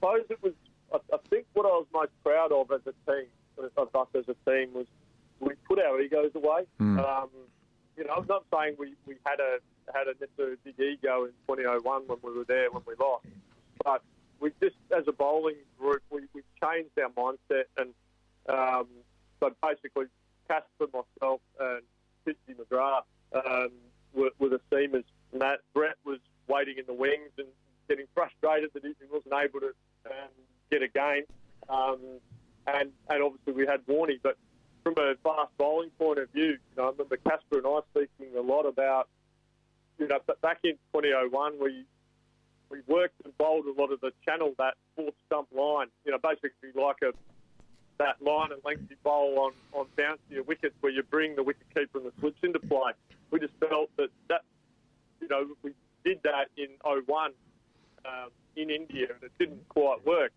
suppose it was. I think what I was most proud of as a team, of us as a team, was we put our egos away. I'm not saying we had a necessarily big ego in 2001 when we were there when we lost, but we just, as a bowling group, we changed our mindset, and so basically Casper, myself, and Pitchy McGrath were the seamers, and that Brett was waiting in the wings and getting frustrated that he wasn't able to get a game, and obviously we had Warnie, but from a fast bowling point of view, I remember Casper and I speaking a lot about, back in 2001 we worked and bowled a lot of the channel, that fourth stump line, basically like that line and length you bowl on bouncier wickets where you bring the wicket keeper and the slips into play. We just felt that we did that in 01 in India, and it didn't quite work.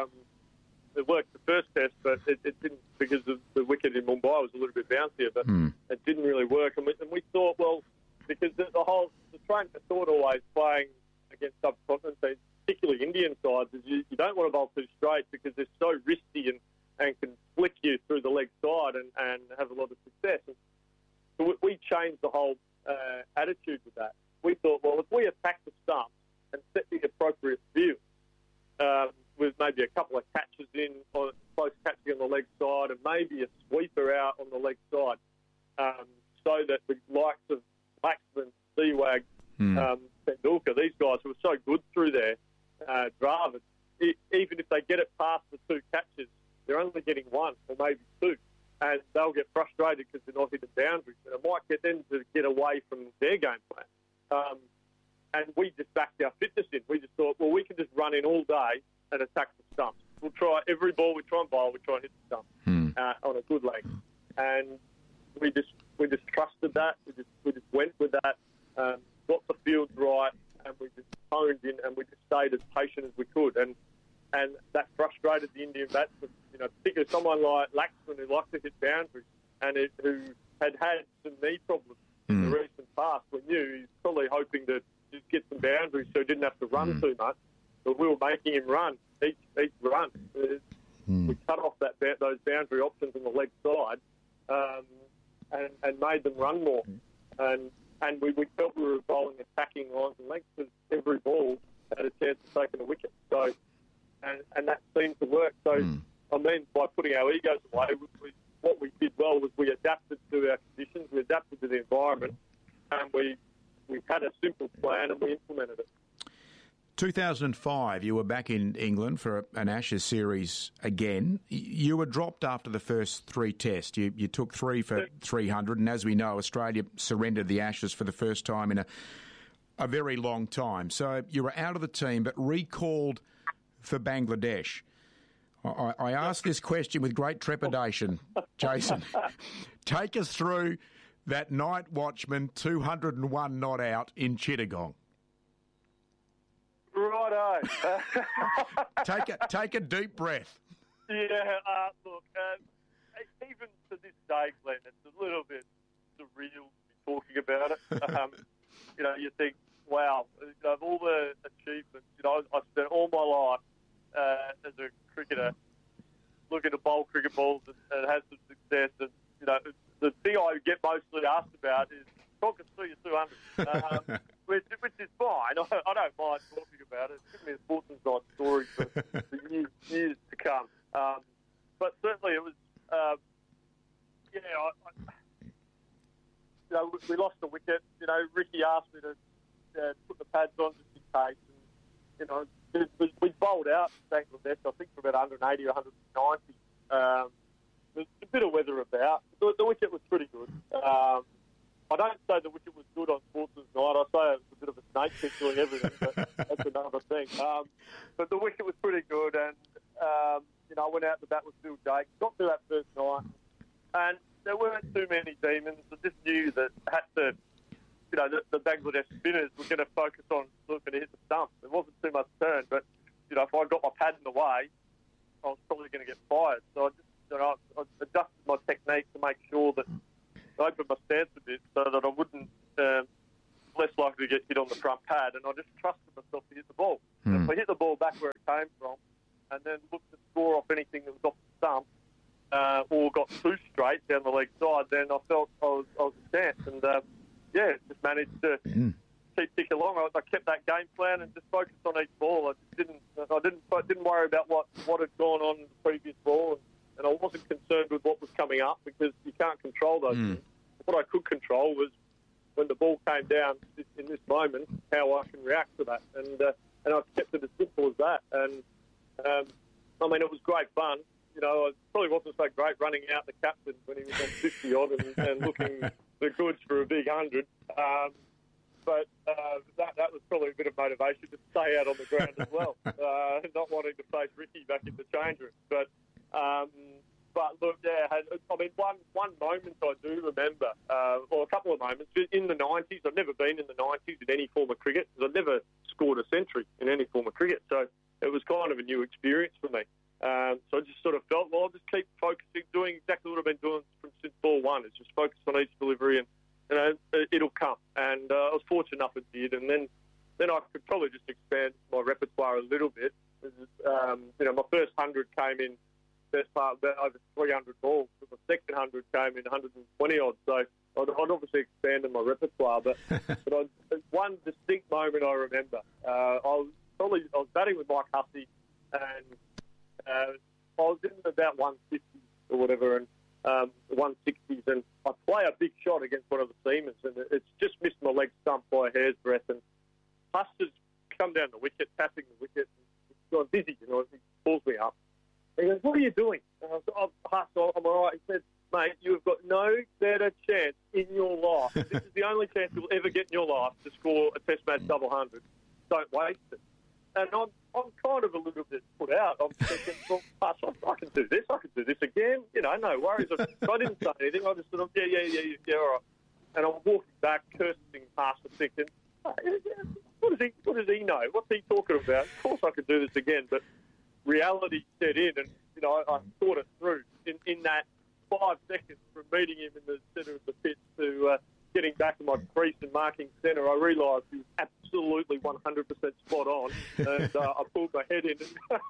It worked the first test, but it didn't, because of the wicket in Mumbai was a little bit bouncier, but it didn't really work. And we thought, well, because the train of thought always playing against subcontinent teams, particularly Indian sides, is you don't want to bowl too straight because they're so risky and can flick you through the leg side and have a lot of success. And so we changed the whole attitude with that. We thought, well, if we attack the stumps and set the appropriate view, with maybe a couple of catches in, or close catching on the leg side, and maybe a sweeper out on the leg side, so that the likes of Laxman, Sewag, Tendulkar, these guys who are so good through there, Dravid, even if they get it past the two catches, they're only getting one or maybe two, and they'll get frustrated because they're not hitting boundaries, and it might get them to get away from their game plan. And we just backed our fitness in. We just thought, well, we can just run in all day and attack the stumps. We'll try every ball we try and bowl, we try and hit the stump on a good leg. And we just trusted that. We just went with that, got the field right, and we just honed in, and we just stayed as patient as we could. And that frustrated the Indian batsmen, particularly someone like Laxman, who liked to hit boundaries and who had some knee problems in the recent past. We knew he's probably hoping to just get some boundaries so he didn't have to run too much. But we were making him run each run. We cut off those boundary options on the leg side, and made them run more. And we felt we were bowling attacking lines and lengths, because every ball had a chance of taking a wicket. So, and that seemed to work. So, by putting our egos away, what we did well was we adapted to our conditions, we adapted to the environment, and we had a simple plan and we implemented it. 2005, you were back in England for an Ashes series again. You were dropped after the first three tests. You took 3 for 300, and as we know, Australia surrendered the Ashes for the first time in a very long time. So you were out of the team, but recalled for Bangladesh. I ask this question with great trepidation, Jason. Take us through that night watchman 201 not out in Chittagong. Righto. Take a deep breath. Yeah, look, even to this day, Glenn, it's a little bit surreal to be talking about it. You think, wow, of all the achievements, I spent all my life as a cricketer looking to bowl cricket balls and have some success. And, the thing I get mostly asked about is, talk us through your 200, which is fine. I don't mind talking about it. It's given me a sportsman's night story for years to come. But certainly it was, we lost the wicket. Ricky asked me to put the pads on just in case. And, we bowled out Bangladesh, I think, for about 180 or 190. There's a bit of weather about. The wicket was pretty good. I don't say the wicket was good on Sportsman's Night. I say it was a bit of a snake kick doing everything, but that's another thing. But the wicket was pretty good, and I went out to bat with Phil Jake. Got through that first night, and there weren't too many demons. I just knew that the Bangladesh spinners were going to focus on looking to hit the stumps. There wasn't too much turn, but if I got my pad in the way, I was probably going to get fired. So I adjusted my technique to make sure that I opened my stance a bit so that I wouldn't less likely to get hit on the front pad, and I just trusted myself to hit the ball. If I hit the ball back where it came from, and then looked to score off anything that was off the stump or got too straight down the leg side, then I felt I was a chance. And, just managed to keep ticking along. I kept that game plan and just focused on each ball. I didn't worry about what had gone on in the previous ball, and I wasn't concerned with what was coming up because you can't control those things. What I could control was when the ball came down in this moment, how I can react to that. And I kept it as simple as that. And, it was great fun. It probably wasn't so great running out the captain when he was on 50-odd and looking the goods for a big 100. But that was probably a bit of motivation to stay out on the ground as well, not wanting to face Ricky back in the change room. But look, one moment I do remember, or a couple of moments, in the 90s. I've never been in the 90s in any form of cricket because I've never scored a century in any form of cricket. So it was kind of a new experience for me. So I just sort of felt, well, I'll just keep focusing, doing exactly what I've been doing since ball one. It's just focus on each delivery and, it'll come. And I was fortunate enough it did. And then I could probably just expand my repertoire a little bit. My first 100 came in best part about over 300 balls. My second 100 came in 120 odd. So I'd obviously expanded my repertoire. But one distinct moment I remember, I was batting with Mike Hussey, and I was in about 150 or whatever, and 160s, and I play a big shot against one of the seamers, and it's just missed my leg stump by a hair's breadth, and Huss has come down the wicket, tapping the wicket, and he's gone dizzy, he pulls me up. He goes, "What are you doing?" And I said, "Huss, I'm all right." He said, "Mate, you have got no better chance in your life. This is the only chance you'll ever get in your life to score a Test match double 100. Don't waste it." And I'm kind of a little bit put out. I'm thinking, well, Huss, I can do this. I can do this again. No worries. So I didn't say anything. I just sort of, yeah, all right. And I'm walking back, cursing Huss and thinking, what does he know? What's he talking about? Of course I could do this again. But reality set in, and, I thought it through. In that 5 seconds from meeting him in the centre of the pitch to getting back to my crease and marking centre, I realised he was absolutely 100% spot on, and I pulled my head in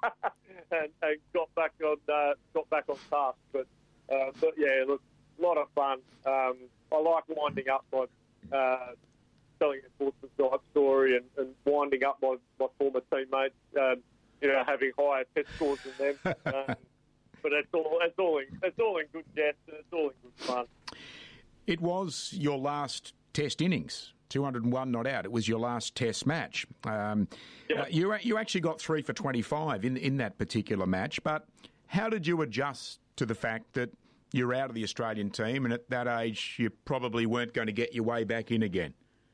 and got back on task. But yeah, look, a lot of fun. I like winding up my telling a Portsmouth story and winding up my former teammates. Having higher test scores than them. But it's all in good jest and it's all in good fun. It was your last Test innings, 201 not out. It was your last Test match. You actually got 3 for 25 in that particular match. But how did you adjust to the fact that you're out of the Australian team, and at that age you probably weren't going to get your way back in again?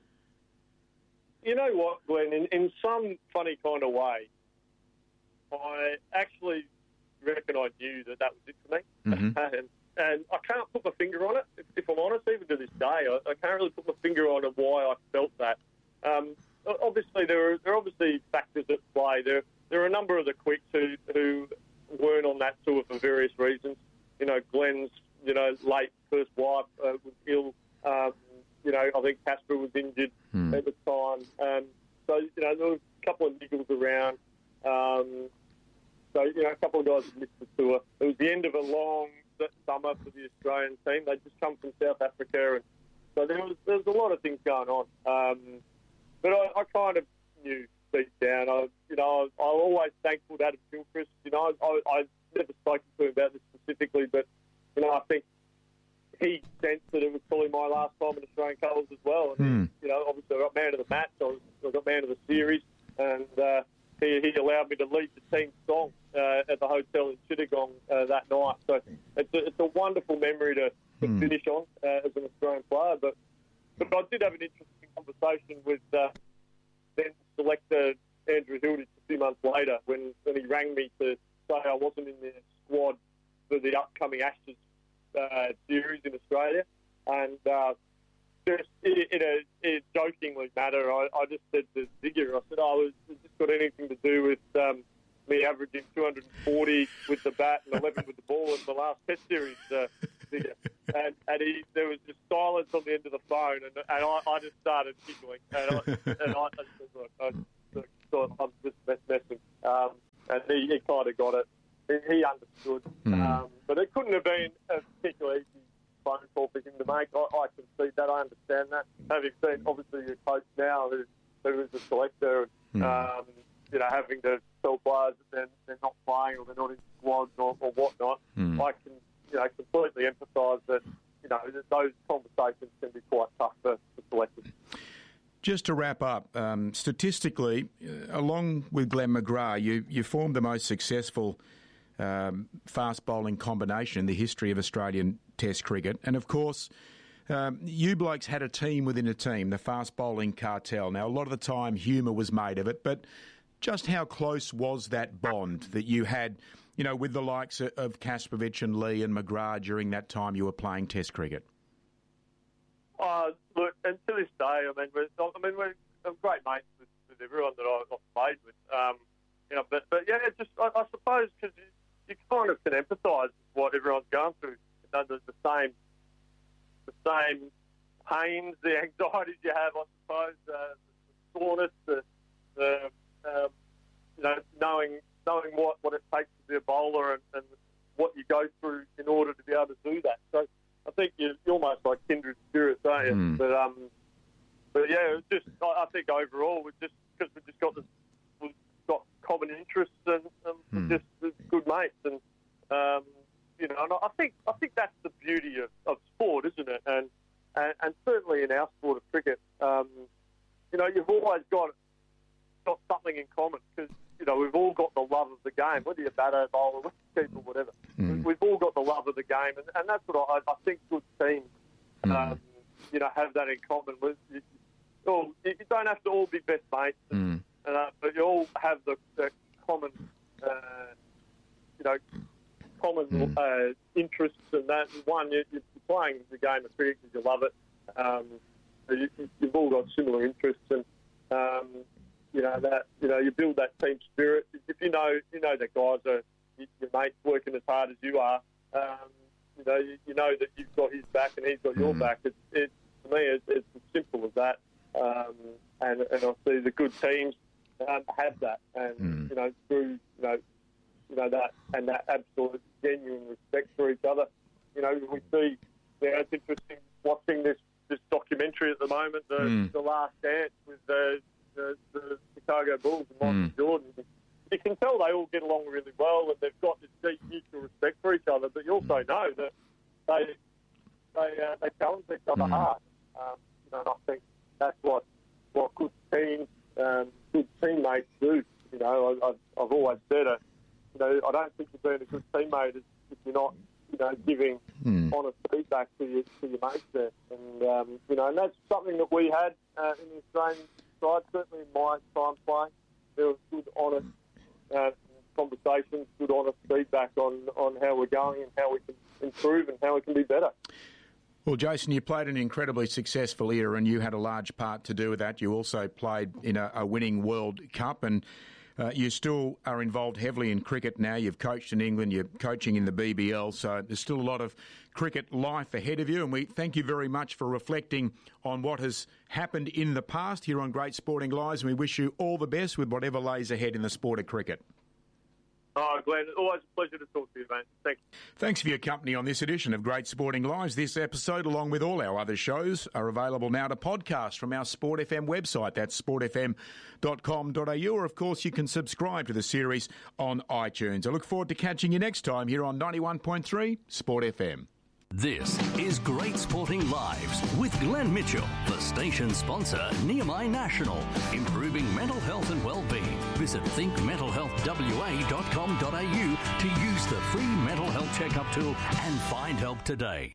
You know what, Glenn? In some funny kind of way, I actually reckon I knew that was it for me. Mm-hmm. And I can't put my finger on it, if I'm honest, even to this day. I can't really put my finger on why I felt that. Obviously, there are obviously factors at play. There are a number of the quicks who weren't on that tour for various reasons. Glenn's, late first wife was ill. I think Casper was injured at the time. So, there were a couple of niggles around. A couple of guys had missed the tour. It was the end of a long summer for the Australian team. They'd just come from South Africa, and so there was a lot of things going on. But I kind of knew deep down. I'm always thankful to Adam Gilchrist. I've never spoken to him about this specifically, but I think he sensed that it was probably my last time in Australian colours as well. And obviously I got man of the match. I got man of the series, and he allowed me to lead the team song at the hotel in Chittagong that night. So it's a wonderful memory to finish on as an Australian player. But I did have an interesting conversation with then selector Andrew Hilditch a few months later when he rang me to say I wasn't in the squad for the upcoming Ashes series in Australia. And just in a jokingly manner, I just said to Ziggy, I said, has this got anything to do with me averaging 240 with the bat and 11 with the ball in the last Test series, Ziggy? And there was just silence on the end of the phone, and I just started giggling. And I just thought, I'm just messing. and he kind of got it. He understood. But it couldn't have been a particularly easy phone call for him to make. I can see that. I understand that. Having seen, obviously, your coach now, who is a selector, having to tell players that they're not playing or they're not in squads or whatnot, I can, completely empathise that, those conversations can be quite tough for selectors. Just to wrap up, statistically, along with Glenn McGrath, you formed the most successful fast bowling combination in the history of Australian Test cricket. And of course, you blokes had a team within a team, the fast bowling cartel. Now, a lot of the time, humour was made of it, but just how close was that bond that you had, with the likes of Kasparovich and Lee and McGrath during that time you were playing Test cricket? Look, and to this day, we're great mates with everyone that I've played with. But yeah, just I suppose because you kind of can empathise with what everyone's going through. The same pains, the anxieties you have, I suppose, the soreness, knowing what it takes to be a bowler and what you go through in order to be able to do that. So I think you're almost like kindred spirits, aren't you? But yeah, it's just I think overall we've got common interests and we're just good mates, and and I think that's the beauty of sport, isn't it? And certainly in our sport of cricket, you've always got something in common because we've all got the love of the game, whether you're batter, bowler, keeper, whatever. We've all got the love of the game, and that's what I think good teams, have that in common. You don't have to all be best mates, but you all have the common, common interests, and that one you're playing the game of cricket because you love it. You've all got similar interests, and you build that team spirit. If you know that guys are your mates working as hard as you are, you know that you've got his back and he's got your back. To me, it's as simple as that. And I see the good teams have that, and through that and that absolute genuine respect for each other. We see. It's interesting watching this documentary at the moment, the Last Dance with the Chicago Bulls and Michael Jordan. You can tell they all get along really well, and they've got this deep mutual respect for each other. But you also know that they challenge each other hard. And I think that's what good teams, good teammates do. I've always said it. I don't think you're being a good teammate if you're not, giving honest feedback to your mates there. And that's something that we had in the Australian side. Certainly in my time playing, there was good, honest conversations, good, honest feedback on how we're going and how we can improve and how we can be better. Well, Jason, you played an incredibly successful era and you had a large part to do with that. You also played in a winning World Cup, and you still are involved heavily in cricket now. You've coached in England, you're coaching in the BBL, so there's still a lot of cricket life ahead of you, and we thank you very much for reflecting on what has happened in the past here on Great Sporting Lives, and we wish you all the best with whatever lays ahead in the sport of cricket. Oh, Glenn, always a pleasure to talk to you, mate. Thank you. Thanks for your company on this edition of Great Sporting Lives. This episode, along with all our other shows, are available now to podcast from our Sport FM website. That's sportfm.com.au. Or, of course, you can subscribe to the series on iTunes. I look forward to catching you next time here on 91.3 Sport FM. This is Great Sporting Lives with Glenn Mitchell, the station sponsor, Nehemiah National, improving mental health and well-being. Visit thinkmentalhealthwa.com.au to use the free mental health checkup tool and find help today.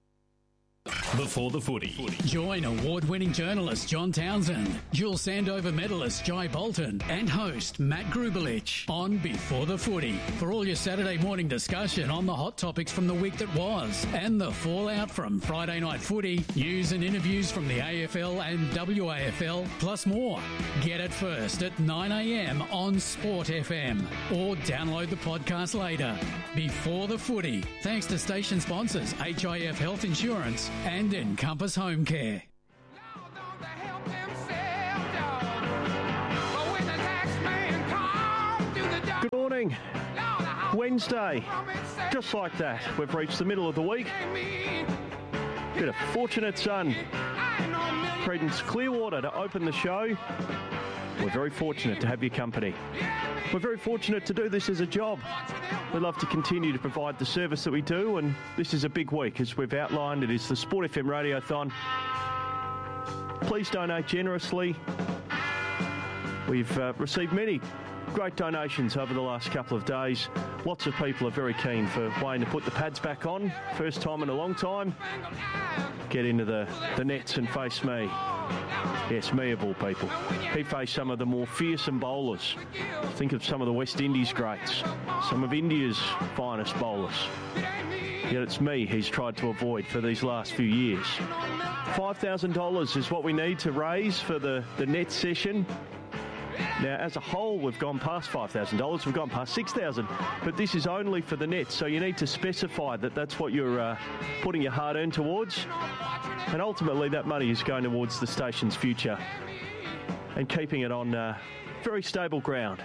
Before the Footy. Join award-winning journalist John Townsend, dual Sandover medalist Jai Bolton, and host Matt Grubelich on Before the Footy for all your Saturday morning discussion on the hot topics from the week that was and the fallout from Friday night footy, news and interviews from the AFL and WAFL, plus more. Get it first at 9 a.m. on Sport FM or download the podcast later. Before the Footy, thanks to station sponsors HIF Health Insurance and Encompass Home Care. Morning, Wednesday, just like that, we've reached the middle of the week. Bit of fortunate sun. Creedence Clearwater to open the show. We're very fortunate to have your company. We're very fortunate to do this as a job. We love to continue to provide the service that we do, and this is a big week. As we've outlined, it is the Sport FM Radiothon. Please donate generously. We've received many great donations over the last couple of days. Lots of people are very keen for Wayne to put the pads back on. First time in a long time. Get into the nets and face me. Yes, me of all people. He faced some of the more fearsome bowlers. Think of some of the West Indies greats. Some of India's finest bowlers. Yet it's me he's tried to avoid for these last few years. $5,000 is what we need to raise for the net session. Now, as a whole, we've gone past $5,000. We've gone past $6,000. But this is only for the nets, so you need to specify that that's what you're putting your hard-earned towards. And ultimately, that money is going towards the station's future and keeping it on very stable ground.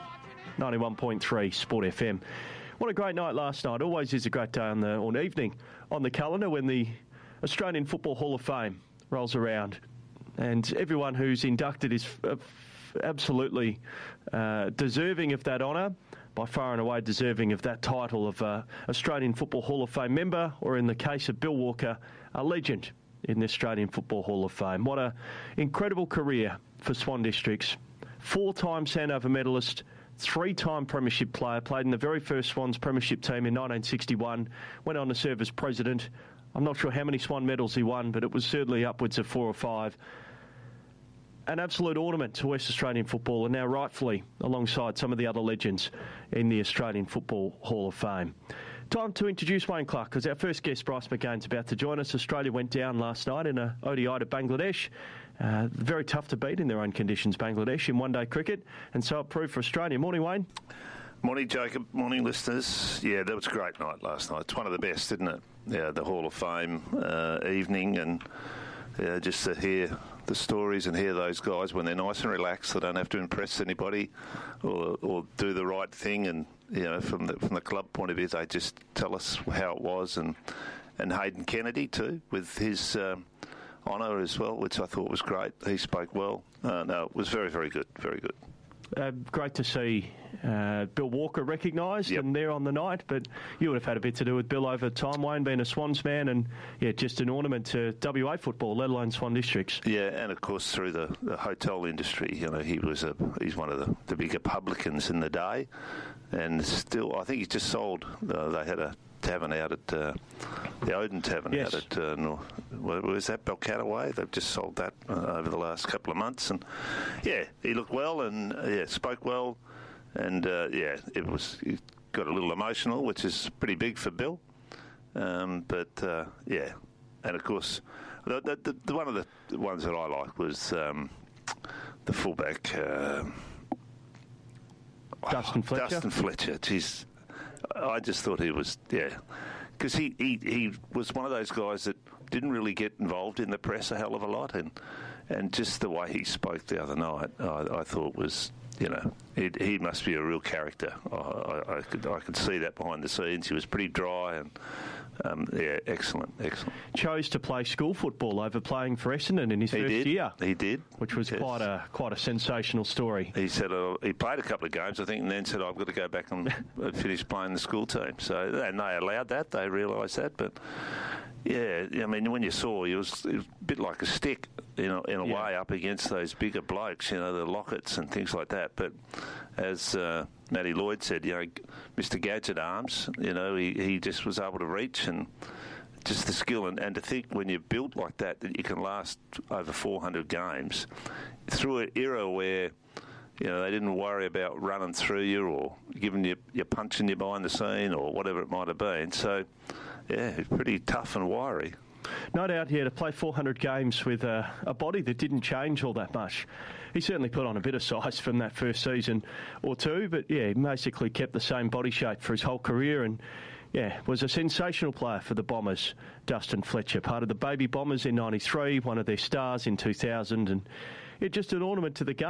91.3 Sport FM. What a great night last night. Always is a great day or evening on the calendar when the Australian Football Hall of Fame rolls around. And everyone who's inducted is absolutely deserving of that honour, by far and away deserving of that title of Australian Football Hall of Fame member, or in the case of Bill Walker, a legend in the Australian Football Hall of Fame. What an incredible career for Swan Districts. 4-time Sandover medalist, 3-time premiership player, played in the very first Swans premiership team in 1961, went on to serve as president. I'm not sure how many Swan medals he won, but it was certainly upwards of 4 or 5. An absolute ornament to West Australian football, and now rightfully alongside some of the other legends in the Australian Football Hall of Fame. Time to introduce Wayne Clark, because our first guest, Bryce McGain's about to join us. Australia went down last night in a ODI to Bangladesh. Very tough to beat in their own conditions, Bangladesh, in one-day cricket, and so it proved for Australia. Morning, Wayne. Morning, Jacob. Morning, listeners. Yeah, that was a great night last night. It's one of the best, isn't it? Yeah, the Hall of Fame evening, and just to hear the stories and hear those guys when they're nice and relaxed. They don't have to impress anybody or do the right thing. And from the club point of view, they just tell us how it was. And Hayden Kennedy too, with his honour as well, which I thought was great. He spoke well. No, it was very, very good. Very good. Great to see Bill Walker recognised and there on the night, but you would have had a bit to do with Bill over time, Wayne, being a Swans man, and just an ornament to WA football, let alone Swan Districts. Yeah, and of course through the hotel industry, he's one of the bigger publicans in the day, and still I think he's just sold. They had a tavern out at the Odin Tavern out at where's that, Balcatta Way? They've just sold that over the last couple of months, and he looked well and spoke well, and it got a little emotional, which is pretty big for Bill, and of course the one of the ones that I liked was the fullback Dustin Fletcher. Dustin Fletcher, geez. I just thought he was, because he was one of those guys that didn't really get involved in the press a hell of a lot, and just the way he spoke the other night, I thought was, he must be a real character. I could see that behind the scenes. He was pretty dry and. Excellent. Chose to play school football over playing for Essendon in his first year. He did, which was quite a sensational story. He said he played a couple of games, I think, and then said, "I've got to go back and finish playing the school team." So, and they allowed that. They realised that, but. Yeah, I mean, when you saw, it was a bit like a stick, in a way, up against those bigger blokes, the Locketts and things like that. But as Matty Lloyd said, Mr. Gadget Arms, he just was able to reach, and just the skill and to think when you're built like that you can last over 400 games through an era where. They didn't worry about running through you or giving you punching you behind the scene or whatever it might have been. So, pretty tough and wiry. No doubt here to play 400 games with a body that didn't change all that much. He certainly put on a bit of size from that first season or two, but he basically kept the same body shape for his whole career, and was a sensational player for the Bombers, Dustin Fletcher. Part of the Baby Bombers in '93, one of their stars in 2000, and just an ornament to the game.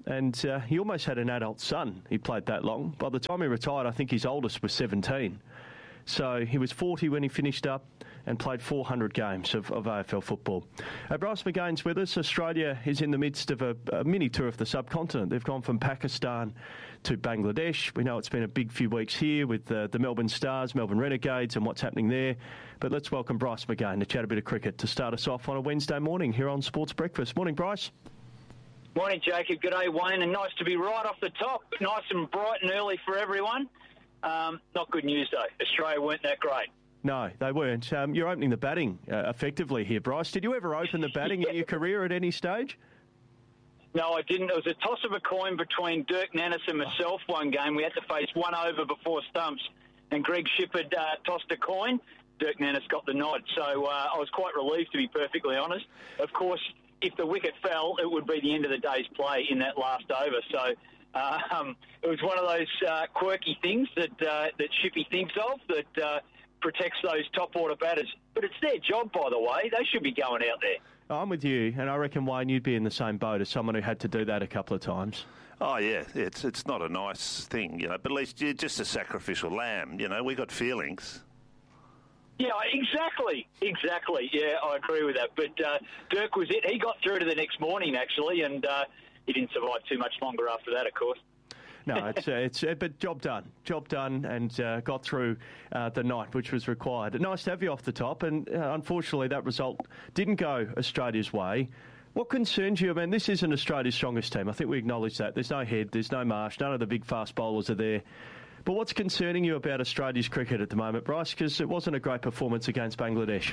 And he almost had an adult son. He played that long. By the time he retired, I think his oldest was 17. So he was 40 when he finished up and played 400 games of AFL football. Bryce McGain's with us. Australia is in the midst of a mini tour of the subcontinent. They've gone from Pakistan to Bangladesh. We know it's been a big few weeks here with the Melbourne Stars, Melbourne Renegades and what's happening there. But let's welcome Bryce McGain to chat a bit of cricket to start us off on a Wednesday morning here on Sports Breakfast. Morning, Bryce. Morning, Jacob. Good day, Wayne. And nice to be right off the top. Nice and bright and early for everyone. Not good news, though. Australia weren't that great. No, they weren't. You're opening the batting effectively here, Bryce. Did you ever open the batting in your career at any stage? No, I didn't. It was a toss of a coin between Dirk Nannes and myself one game. We had to face one over before stumps, and Greg Shippard tossed a coin. Dirk Nannes got the nod. So I was quite relieved, to be perfectly honest. Of course, if the wicket fell, it would be the end of the day's play in that last over. So it was one of those quirky things that Shippy thinks of that protects those top order batters. But it's their job, by the way. They should be going out there. I'm with you, and I reckon, Wayne, you'd be in the same boat as someone who had to do that a couple of times. Oh, yeah, it's not a nice thing, you know, but at least you're just a sacrificial lamb, you know, we got feelings. Yeah, exactly. Yeah, I agree with that. But Dirk was it. He got through to the next morning, actually, and he didn't survive too much longer after that, of course. No, but job done, and got through the night, which was required. Nice to have you off the top, and unfortunately that result didn't go Australia's way. What concerns you? I mean, this isn't Australia's strongest team. I think we acknowledge that. There's no Head, there's no Marsh, none of the big fast bowlers are there. But what's concerning you about Australia's cricket at the moment, Bryce? Because it wasn't a great performance against Bangladesh.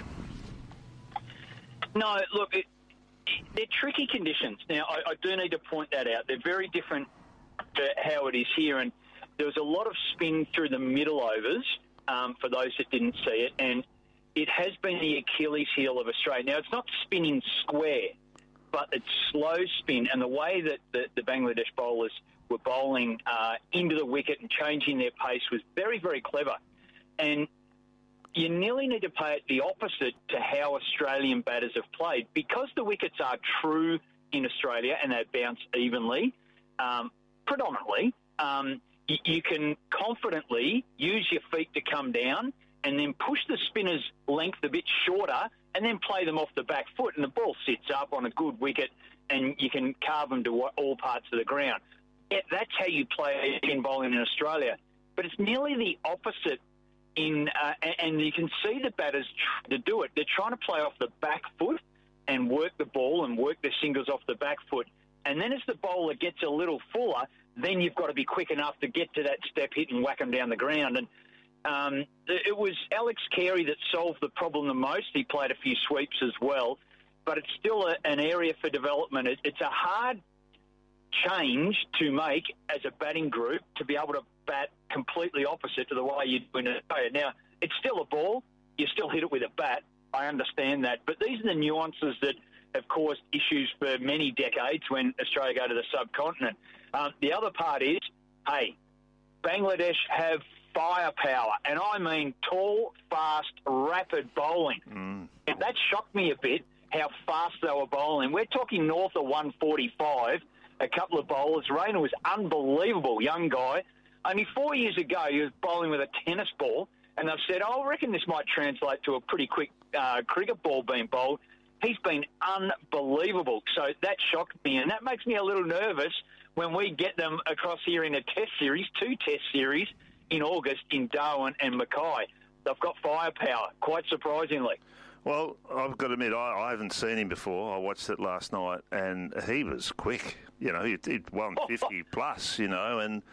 No, look, they're tricky conditions. Now, I do need to point that out. They're very different to how it is here, and there was a lot of spin through the middle overs for those that didn't see it, and it has been the Achilles heel of Australia. Now, it's not spinning square, but it's slow spin, and the way that the Bangladesh bowlers were bowling into the wicket and changing their pace was very, very clever. And you nearly need to play it the opposite to how Australian batters have played. Because the wickets are true in Australia and they bounce evenly, predominantly, you can confidently use your feet to come down and then push the spinner's length a bit shorter and then play them off the back foot, and the ball sits up on a good wicket and you can carve them to all parts of the ground. That's how you play in bowling in Australia. But it's nearly the opposite and you can see the batters to do it. They're trying to play off the back foot and work the ball and work the singles off the back foot. And then as the bowler gets a little fuller, then you've got to be quick enough to get to that step hit and whack them down the ground. And it was Alex Carey that solved the problem the most. He played a few sweeps as well. But it's still an area for development. It's a hard change to make as a batting group to be able to bat completely opposite to the way you do in Australia. Now, it's still a ball. You still hit it with a bat. I understand that. But these are the nuances that have caused issues for many decades when Australia go to the subcontinent. The other part is, hey, Bangladesh have firepower, and I mean tall, fast, rapid bowling. And that shocked me a bit, how fast they were bowling. We're talking north of 145. A couple of bowlers. Rayner was unbelievable, young guy. Only 4 years ago, he was bowling with a tennis ball, and they've said, I reckon this might translate to a pretty quick cricket ball being bowled. He's been unbelievable. So that shocked me, and that makes me a little nervous when we get them across here in a test series, 2 test series in August in Darwin and Mackay. They've got firepower, quite surprisingly. Well, I've got to admit, I haven't seen him before. I watched it last night, and he was quick. You know, he'd won 50 plus, you know, and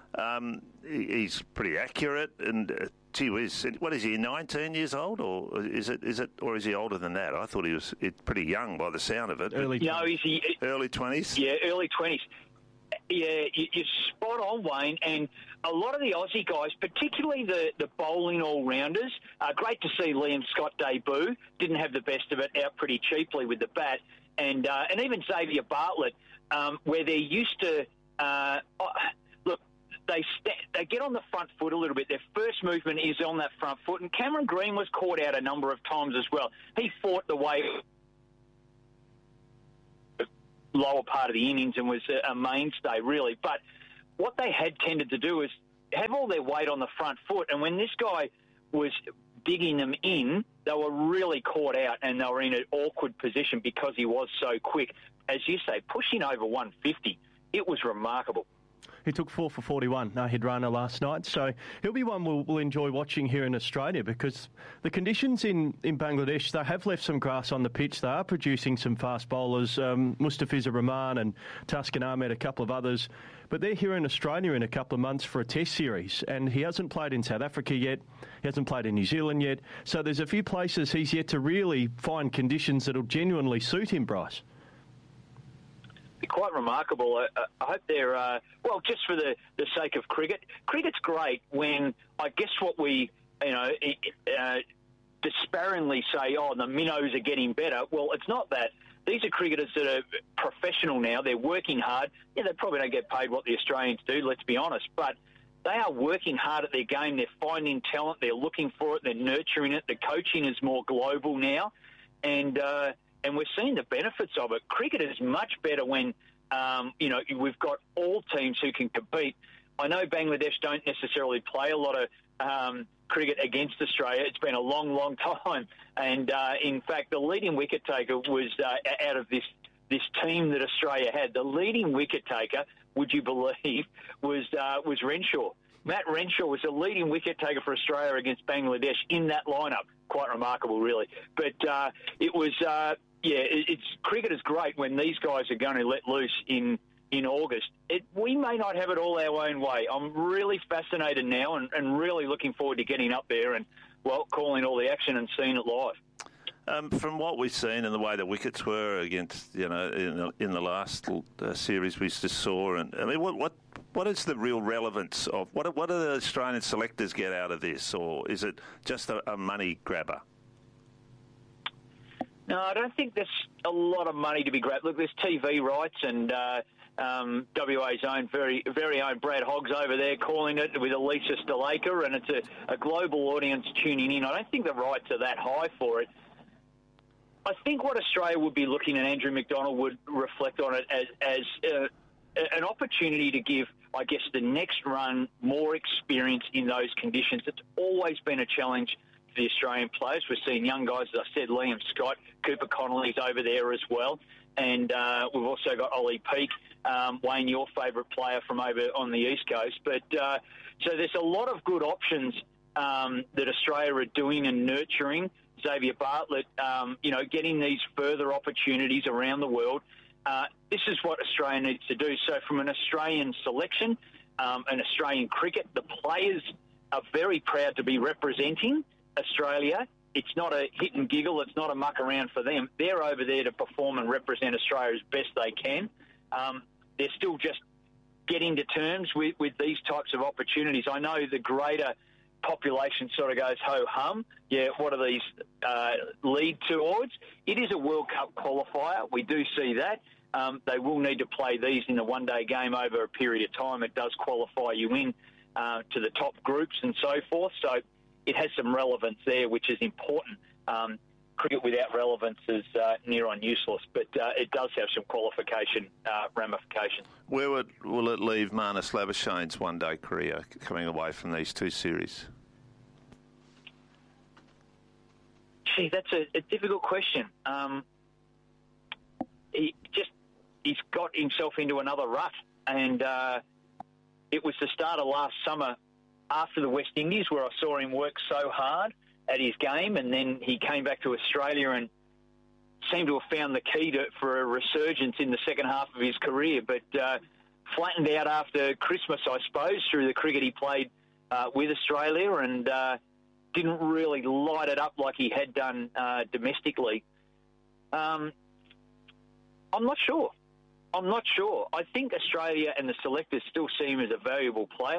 he's pretty accurate. And gee whiz, what is he, 19 years old, or is it, or is he older than that? I thought he was pretty young by the sound of it. Early 20s. No, early 20s? Yeah, early 20s. Yeah, you're spot on, Wayne, and a lot of the Aussie guys, particularly the bowling all-rounders, great to see Liam Scott debut, didn't have the best of it, out pretty cheaply with the bat, and even Xavier Bartlett, where they're used to, look, they get on the front foot a little bit. Their first movement is on that front foot, and Cameron Green was caught out a number of times as well. He fought the way lower part of the innings and was a mainstay, really. But what they had tended to do is have all their weight on the front foot, and when this guy was digging them in, they were really caught out and they were in an awkward position because he was so quick. As you say, pushing over 150, it was remarkable. He took 4 for 41, Nahid Rana, last night. So he'll be one we'll enjoy watching here in Australia, because the conditions in Bangladesh, they have left some grass on the pitch. They are producing some fast bowlers, Mustafiza Rahman and Taskin Ahmed, a couple of others. But they're here in Australia in a couple of months for a test series, and he hasn't played in South Africa yet. He hasn't played in New Zealand yet. So there's a few places he's yet to really find conditions that'll genuinely suit him, Bryce. Quite remarkable. I hope they're, well, just for the sake of cricket. Cricket's great when, I guess what we, despairingly say, oh, the minnows are getting better. Well, it's not that. These are cricketers that are professional now. They're working hard. Yeah, they probably don't get paid what the Australians do, let's be honest. But they are working hard at their game. They're finding talent. They're looking for it. They're nurturing it. The coaching is more global now. And we're seeing the benefits of it. Cricket is much better when, we've got all teams who can compete. I know Bangladesh don't necessarily play a lot of cricket against Australia. It's been a long, long time. And, in fact, the leading wicket taker was out of this team that Australia had. The leading wicket taker, would you believe, was Renshaw. Matt Renshaw was the leading wicket taker for Australia against Bangladesh in that lineup. Quite remarkable, really. But it was, cricket is great when these guys are going to let loose in August. We may not have it all our own way. I'm really fascinated now and really looking forward to getting up there and, well, calling all the action and seeing it live. From what we've seen and the way the wickets were against, in the last series we just saw, and I mean, what is the real relevance of what do the Australian selectors get out of this, or is it just a money grabber? No, I don't think there's a lot of money to be grabbed. Look, there's TV rights, and WA's own very, very own Brad Hoggs over there calling it with Elisa Sthalekar, and it's a global audience tuning in. I don't think the rights are that high for it. I think what Australia would be looking at, Andrew McDonald would reflect on it as an opportunity to give, I guess, the next run more experience in those conditions. It's always been a challenge for the Australian players. We're seeing young guys, as I said, Liam Scott, Cooper Connolly's over there as well. And we've also got Ollie Peake, Wayne, your favourite player from over on the East Coast. But so there's a lot of good options that Australia are doing and nurturing. Xavier Bartlett, getting these further opportunities around the world. This is what Australia needs to do. So from an Australian selection, an Australian cricket, the players are very proud to be representing Australia. It's not a hit and giggle. It's not a muck around for them. They're over there to perform and represent Australia as best they can. They're still just getting to terms with these types of opportunities. I know the greater population sort of goes ho-hum. Yeah, what do these lead towards? It is a World Cup qualifier. We do see that. They will need to play these in a one-day game over a period of time. It does qualify you in to the top groups and so forth. So it has some relevance there, which is important. Cricket without relevance is near on useless, but it does have some qualification ramifications. Where will it leave Marnus Labuschagne's one-day career coming away from these two series? Gee, that's a difficult question. He's got himself into another rut, and it was the start of last summer after the West Indies where I saw him work so hard at his game, and then he came back to Australia and seemed to have found the key for a resurgence in the second half of his career, but flattened out after Christmas, I suppose, through the cricket he played with Australia, and didn't really light it up like he had done domestically. I'm not sure. I think Australia and the selectors still see him as a valuable player.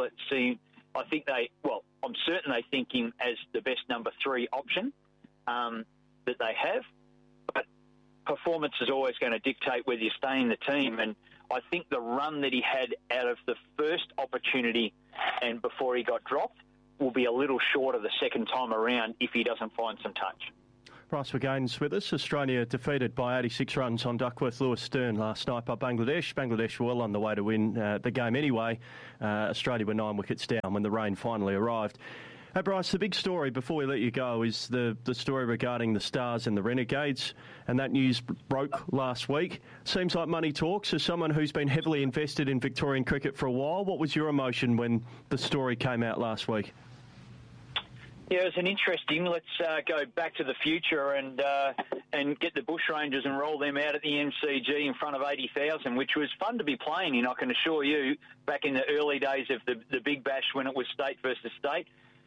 I'm certain they think him as the best number 3 option that they have. But performance is always going to dictate whether you stay in the team. And I think the run that he had out of the first opportunity and before he got dropped will be a little short of the second time around if he doesn't find some touch. Bryce McGain's with us. Australia defeated by 86 runs on Duckworth Lewis Stern last night by Bangladesh. Bangladesh were well on the way to win the game anyway. Australia were 9 wickets down when the rain finally arrived. Hey Bryce, the big story before we let you go is the story regarding the Stars and the Renegades, and that news broke last week. Seems like money talks. As someone who's been heavily invested in Victorian cricket for a while, what was your emotion when the story came out last week? Yeah, it was an interesting. Let's go back to the future and get the Bushrangers and roll them out at the MCG in front of 80,000, which was fun to be playing in, I can assure you, back in the early days of the Big Bash when it was state versus state.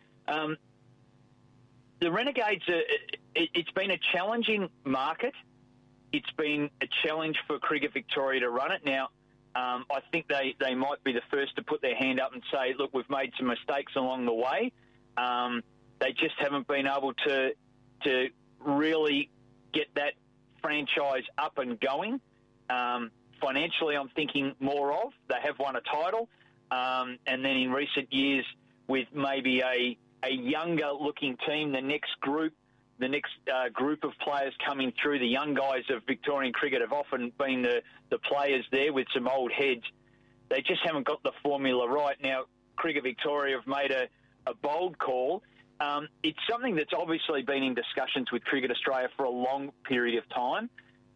The Renegades, it's been a challenging market. It's been a challenge for Cricket Victoria to run it. Now, I think they might be the first to put their hand up and say, look, we've made some mistakes along the way. They just haven't been able to really get that franchise up and going. Financially, I'm thinking more of. They have won a title. And then in recent years, with maybe a younger-looking team, the next group of players coming through, the young guys of Victorian cricket have often been the players there with some old heads. They just haven't got the formula right. Now, Cricket Victoria have made a bold call. It's something that's obviously been in discussions with Cricket Australia for a long period of time.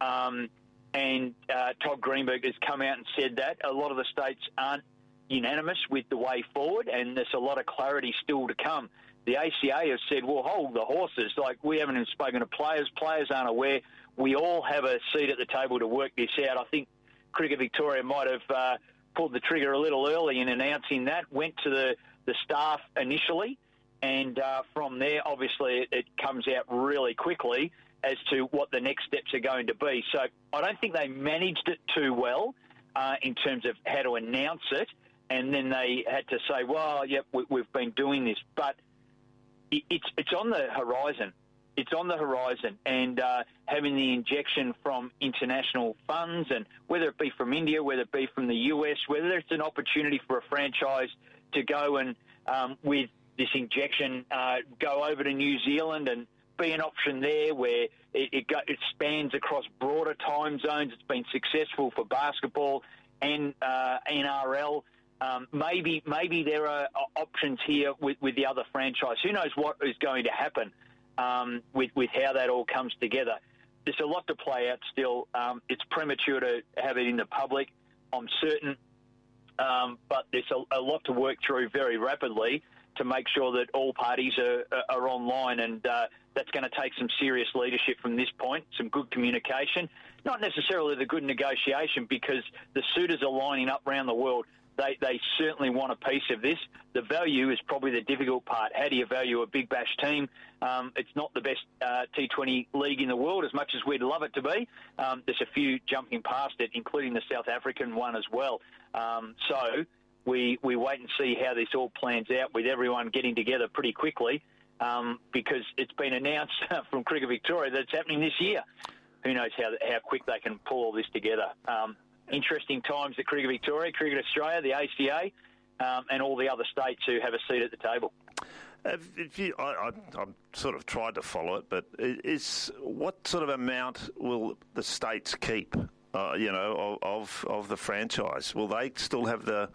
And Todd Greenberg has come out and said that. A lot of the states aren't unanimous with the way forward, and there's a lot of clarity still to come. The ACA has said, well, hold the horses. Like, we haven't even spoken to players. Players aren't aware. We all have a seat at the table to work this out. I think Cricket Victoria might have pulled the trigger a little early in announcing that, went to the staff initially, and from there, obviously, it comes out really quickly as to what the next steps are going to be. So I don't think they managed it too well in terms of how to announce it, and then they had to say, well, yep, we've been doing this. But it's on the horizon. It's on the horizon, and having the injection from international funds, and whether it be from India, whether it be from the US, whether it's an opportunity for a franchise to go and, with this injection, go over to New Zealand and be an option there where it spans across broader time zones. It's been successful for basketball and NRL. Maybe there are options here with the other franchise. Who knows what is going to happen with how that all comes together. There's a lot to play out still. It's premature to have it in the public, I'm certain, but there's a lot to work through very rapidly to make sure that all parties are online, and that's going to take some serious leadership from this point, some good communication, not necessarily the good negotiation, because the suitors are lining up around the world. They certainly want a piece of this. The value is probably the difficult part. How do you value a Big Bash team? It's not the best T20 league in the world, as much as we'd love it to be. There's a few jumping past it, including the South African one as well. So we wait and see how this all plans out, with everyone getting together pretty quickly, because it's been announced from Cricket Victoria that it's happening this year. Who knows how quick they can pull all this together. Interesting times at Cricket Victoria, Cricket Australia, the ACA, and all the other states who have a seat at the table. I'm sort of tried to follow it, but what sort of amount will the states keep, of the franchise? Will they still have the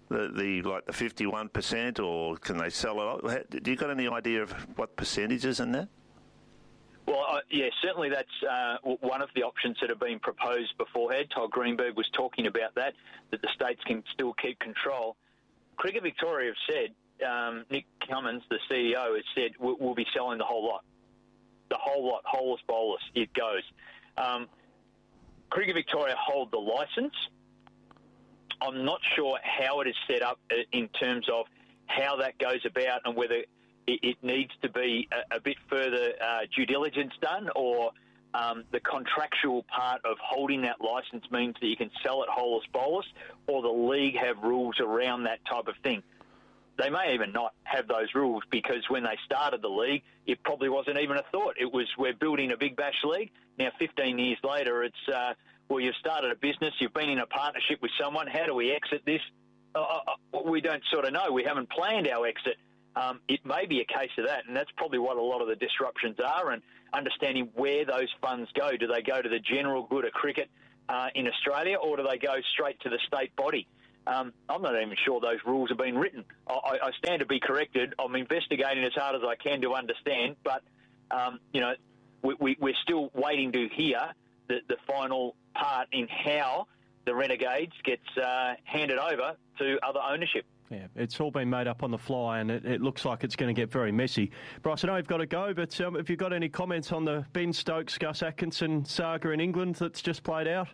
51%, or can they sell it off? Do you got any idea of what percentages in that? Well, yeah, certainly that's one of the options that have been proposed beforehand. Todd Greenberg was talking about that the states can still keep control. Cricket Victoria have said, Nick Cummins, the CEO, has said, we'll be selling the whole lot. The whole lot, holus bolus, it goes. Cricket Victoria hold the licence. I'm not sure how it is set up in terms of how that goes about, and whether it needs to be a bit further due diligence done, or the contractual part of holding that licence means that you can sell it holus bolus, or the league have rules around that type of thing. They may even not have those rules, because when they started the league, it probably wasn't even a thought. It was, we're building a Big Bash league. Now, 15 years later, it's, well, you've started a business, you've been in a partnership with someone, how do we exit this? We don't sort of know. We haven't planned our exit. it may be a case of that, and that's probably what a lot of the disruptions are, and understanding where those funds go. Do they go to the general good of cricket in Australia, or do they go straight to the state body? I'm not even sure those rules have been written. I stand to be corrected. I'm investigating as hard as I can to understand, but, we're still waiting to hear the final part in how the Renegades gets handed over to other ownership. Yeah, it's all been made up on the fly, and it looks like it's going to get very messy. Bryce, I know you've got to go, but have you got any comments on the Ben Stokes, Gus Atkinson saga in England that's just played out?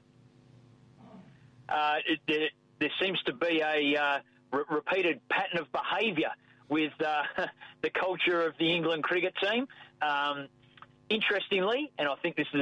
There seems to be a repeated pattern of behaviour with the culture of the England cricket team. Interestingly, and I think this is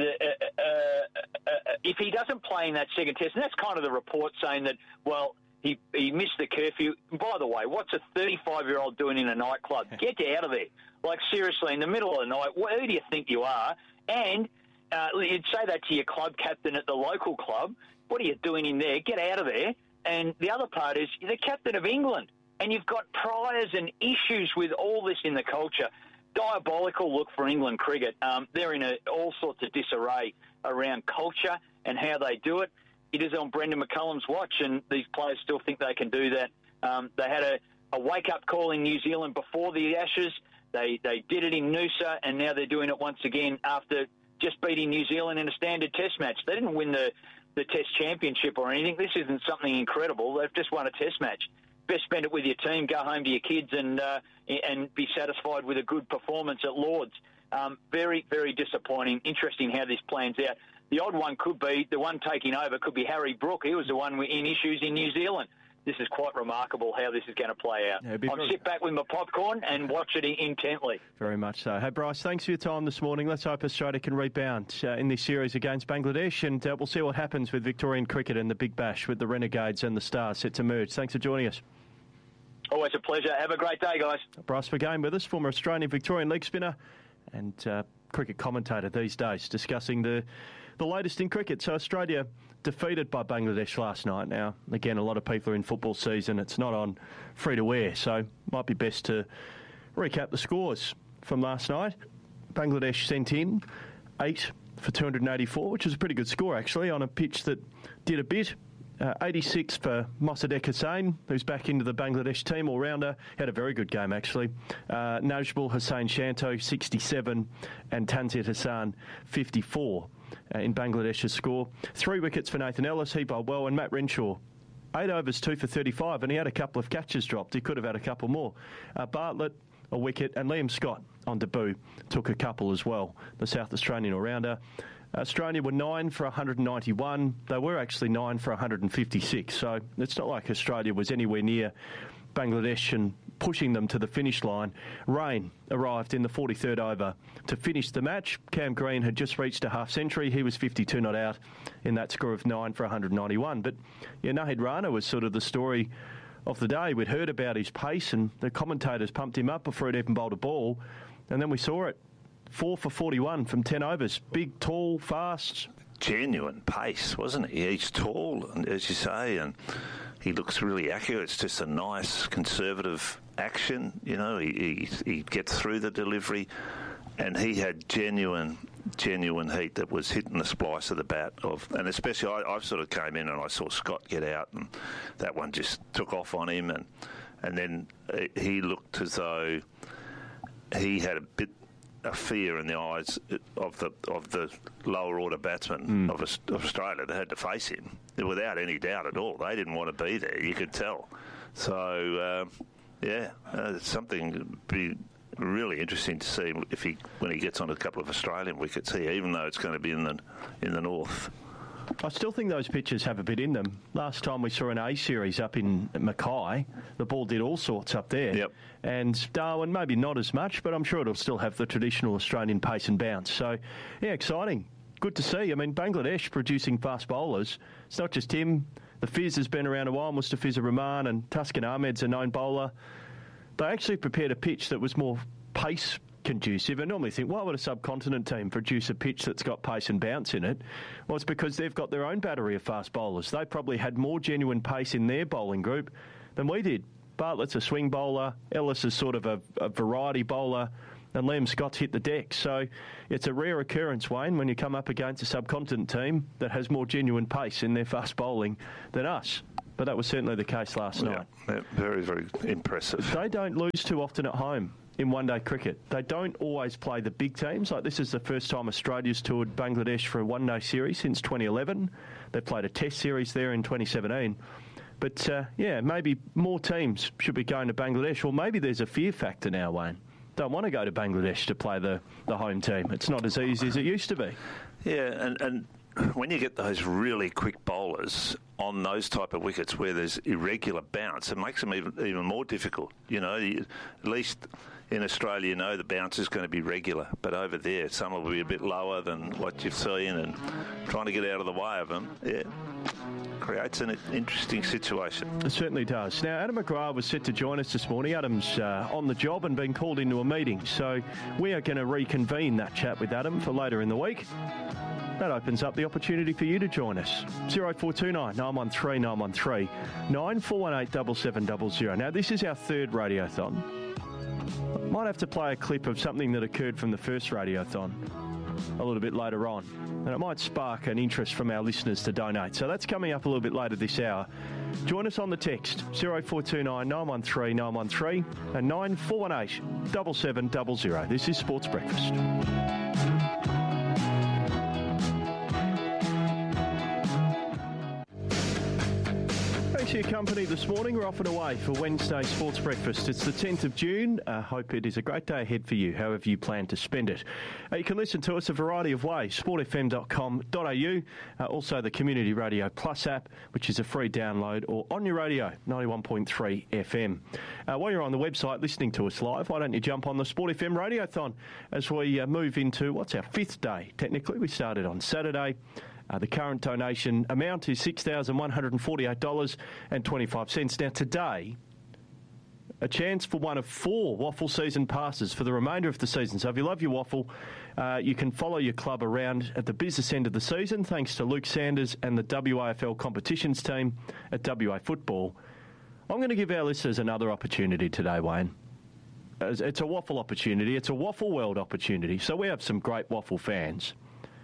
if he doesn't play in that second test, and that's kind of the report saying that, well, he missed the curfew. By the way, what's a 35-year-old doing in a nightclub? Get out of there. Like, seriously, in the middle of the night, who do you think you are? And you'd say that to your club captain at the local club. What are you doing in there? Get out of there. And the other part is you're the captain of England, and you've got priors and issues with all this in the culture. Diabolical look for England cricket. They're in all sorts of disarray around culture and how they do it. It is on Brendan McCullum's watch, and these players still think they can do that. They had a wake-up call in New Zealand before the Ashes. They did it in Noosa, and now they're doing it once again after just beating New Zealand in a standard test match. They didn't win the test championship or anything. This isn't something incredible. They've just won a test match. Best spend it with your team, go home to your kids, and be satisfied with a good performance at Lords. Very, very disappointing. Interesting how this plans out. The odd one could be, the one taking over could be Harry Brook. He was the one in issues in New Zealand. This is quite remarkable how this is going to play out. Yeah, I'll sit back with my popcorn and watch it intently. Very much so. Hey, Bryce, thanks for your time this morning. Let's hope Australia can rebound in this series against Bangladesh, and we'll see what happens with Victorian cricket and the Big Bash with the Renegades and the Stars set to merge. Thanks for joining us. Always a pleasure. Have a great day, guys. Bryce Vergame with us, former Australian Victorian leg spinner and cricket commentator these days, discussing the latest in cricket. So Australia defeated by Bangladesh last night. Now, again, a lot of people are in football season. It's not on free-to-air, so might be best to recap the scores from last night. Bangladesh sent in 8 for 284, which is a pretty good score, actually, on a pitch that did a bit. 86 for Mossadegh Hussain, who's back into the Bangladesh team, all-rounder. Had a very good game, actually. Najmul Hussain Shanto, 67, and Tanzir Hassan, 54 in Bangladesh's score. 3 wickets for Nathan Ellis, he bowled well, and Matt Renshaw, 8 overs, 2 for 35, and he had a couple of catches dropped. He could have had a couple more. Bartlett, a wicket, and Liam Scott on debut took a couple as well, the South Australian all-rounder. Australia were 9 for 191. They were actually 9 for 156. So it's not like Australia was anywhere near Bangladesh and pushing them to the finish line. Rain arrived in the 43rd over to finish the match. Cam Green had just reached a half-century. He was 52 not out in that score of 9 for 191. But yeah, Nahid Rana was sort of the story of the day. We'd heard about his pace, and the commentators pumped him up before he'd even bowled a ball. And then we saw it. 4 for 41 from 10 overs. Big, tall, fast. Genuine pace, wasn't he? He's tall, as you say, and he looks really accurate. It's just a nice, conservative action. You know, he gets through the delivery, and he had genuine heat that was hitting the splice of the bat. And especially, I sort of came in and I saw Scott get out, and that one just took off on him, and then he looked as though he had a fear in the eyes of the lower order batsmen of Australia. They had to face him without any doubt at all. They didn't want to be there. You could tell. So it's something to be really interesting to see when he gets on a couple of Australian wickets here, even though it's going to be in the north. I still think those pitches have a bit in them. Last time we saw an A series up in Mackay, the ball did all sorts up there. Yep. And Darwin, maybe not as much, but I'm sure it'll still have the traditional Australian pace and bounce. So, yeah, exciting. Good to see. I mean, Bangladesh producing fast bowlers. It's not just him. The Fizz has been around a while. Mustafizur Rahman and Tuscan Ahmed's a known bowler. They actually prepared a pitch that was more pace conducive. I normally think, why would a subcontinent team produce a pitch that's got pace and bounce in it? Well, it's because they've got their own battery of fast bowlers. They probably had more genuine pace in their bowling group than we did Bartlett's a swing bowler. Ellis is sort of a variety bowler. And Liam Scott's hit the deck. So it's a rare occurrence, Wayne, when you come up against a subcontinent team that has more genuine pace in their fast bowling than us. But that was certainly the case last night. Very, very impressive. They don't lose too often at home in one-day cricket. They don't always play the big teams. Like, this is the first time Australia's toured Bangladesh for a one-day series since 2011. They played a test series there in 2017. But, maybe more teams should be going to Bangladesh. Or maybe there's a fear factor now, Wayne. Don't want to go to Bangladesh to play the home team. It's not as easy as it used to be. Yeah, and when you get those really quick bowlers on those type of wickets where there's irregular bounce, it makes them even more difficult. At least in Australia, the bounce is going to be regular, but over there, some will be a bit lower than what you've seen, and trying to get out of the way of them, creates an interesting situation. It certainly does. Now, Adam McGrath was set to join us this morning. Adam's on the job and been called into a meeting, so we are going to reconvene that chat with Adam for later in the week. That opens up the opportunity for you to join us. 0429 913 913 9418 7700. Now, this is our third radiothon. Might have to play a clip of something that occurred from the first radiothon a little bit later on, and it might spark an interest from our listeners to donate. So that's coming up a little bit later this hour. Join us on the text 0429 913 913 and 9418 7700. This is Sports Breakfast. Thanks for your company this morning. We're off and away for Wednesday Sports Breakfast. It's the 10th of June. I hope it is a great day ahead for you, however you plan to spend it. You can listen to us a variety of ways, sportfm.com.au, also the Community Radio Plus app, which is a free download, or on your radio, 91.3 FM. While you're on the website listening to us live, why don't you jump on the Sport FM Radiothon as we move into what's our fifth day, technically. We started on Saturday. The current donation amount is $6,148.25. Now, today, a chance for one of 4 waffle season passes for the remainder of the season. So if you love your waffle, you can follow your club around at the business end of the season, thanks to Luke Sanders and the WAFL competitions team at WA Football. I'm going to give our listeners another opportunity today, Wayne. It's a waffle opportunity. It's a Waffle World opportunity. So we have some great waffle fans.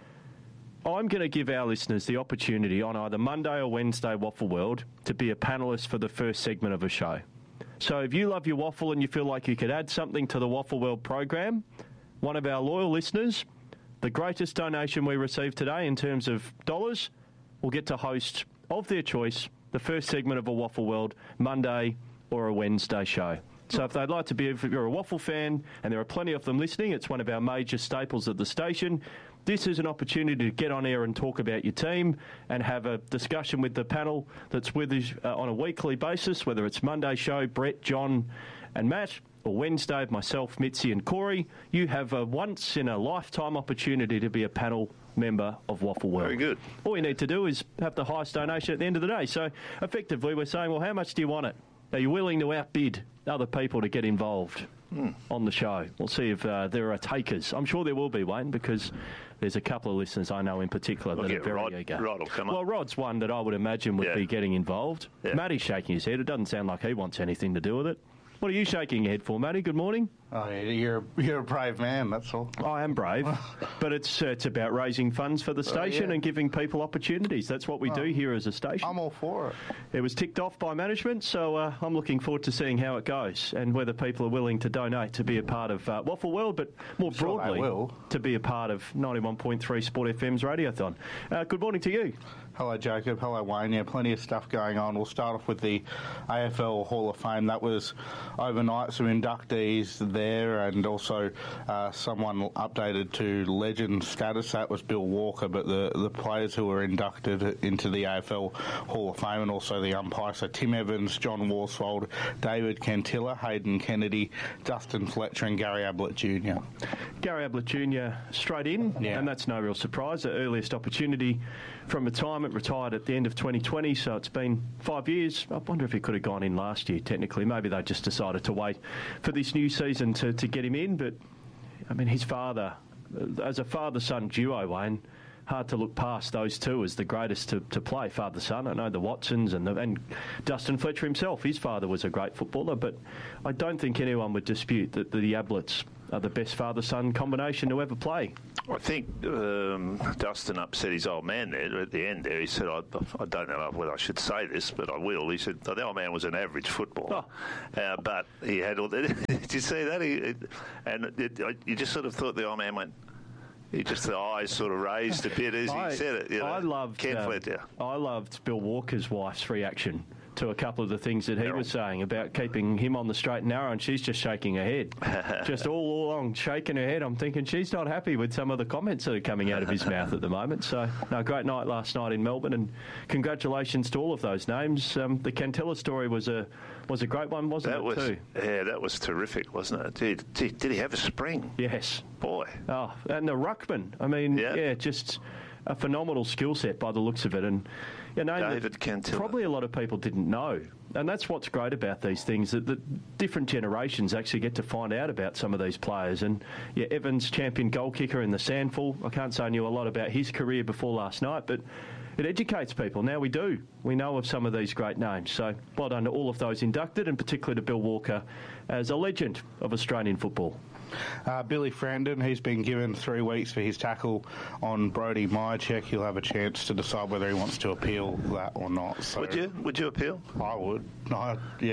I'm going to give our listeners the opportunity on either Monday or Wednesday Waffle World to be a panellist for the first segment of a show. So if you love your waffle and you feel like you could add something to the Waffle World program, one of our loyal listeners, the greatest donation we received today in terms of dollars, will get to host, of their choice, the first segment of a Waffle World Monday or a Wednesday show. So if they'd like to be, if you're a waffle fan, and there are plenty of them listening, it's one of our major staples of the station. This is an opportunity to get on air and talk about your team and have a discussion with the panel that's with us on a weekly basis, whether it's Monday show, Brett, John and Matt, or Wednesday, myself, Mitzi and Corey. You have a once-in-a-lifetime opportunity to be a panel member of Waffle World. Very good. All you need to do is have the highest donation at the end of the day. So effectively we're saying, well, how much do you want it? Are you willing to outbid other people to get involved on the show? We'll see if there are takers. I'm sure there will be, Wayne, because there's a couple of listeners I know in particular that are very eager. Rod will come up. Well, Rod's one that I would imagine would be getting involved. Yeah. Matty's shaking his head. It doesn't sound like he wants anything to do with it. What are you shaking your head for, Matty? Good morning. Oh, you're a brave man, that's all. I am brave, but it's about raising funds for the station and giving people opportunities. That's what we do here as a station. I'm all for it. It was ticked off by management, so I'm looking forward to seeing how it goes and whether people are willing to donate to be a part of Waffle World, but more broadly to be a part of 91.3 Sport FM's Radiothon. Good morning to you. Hello, Jacob. Hello, Wayne. Yeah, plenty of stuff going on. We'll start off with the AFL Hall of Fame. That was overnight, some inductees there, and also someone updated to legend status. That was Bill Walker, but the players who were inducted into the AFL Hall of Fame, and also the umpires, so Tim Evans, John Worsfold, David Cantilla, Hayden Kennedy, Dustin Fletcher and Gary Ablett Jr. Gary Ablett Jr. straight in, and that's no real surprise. The earliest opportunity from retirement, retired at the end of 2020, so it's been 5 years. I wonder if he could have gone in last year, technically. Maybe they just decided to wait for this new season to get him in, but, I mean, his father, as a father-son duo, Wayne, hard to look past those two as the greatest to play, father-son. I know the Watsons and Dustin Fletcher himself, his father was a great footballer, but I don't think anyone would dispute that the Ablets are the best father-son combination to ever play. I think Dustin upset his old man there at the end there. He said, I don't know whether I should say this, but I will. He said, the old man was an average footballer. But he had all that. Did you see that? You just sort of thought the old man went... the eyes sort of raised a bit as he said it. You know, I loved Bill Walker's wife's reaction to a couple of the things that he was saying about keeping him on the straight and narrow, and she's just shaking her head. Just all along shaking her head. I'm thinking she's not happy with some of the comments that are coming out of his mouth at the moment. So, no, great night last night in Melbourne, and congratulations to all of those names. The Cantilla story was a great one, wasn't it, too? Yeah, that was terrific, wasn't it? Did he have a spring? Yes. Boy. Oh, and the ruckman. I mean, just a phenomenal skill set by the looks of it. And David Cantilla. Probably a lot of people didn't know. And that's what's great about these things, that the different generations actually get to find out about some of these players. And, Evans, champion goal kicker in the Sandful. I can't say I knew a lot about his career before last night, but it educates people. Now we do. We know of some of these great names. So well done to all of those inducted, and particularly to Bill Walker as a legend of Australian football. Billy Frandon, he's been given 3 weeks for his tackle on Brody Myercheck. He'll have a chance to decide whether he wants to appeal that or not. So Would you appeal? I would. I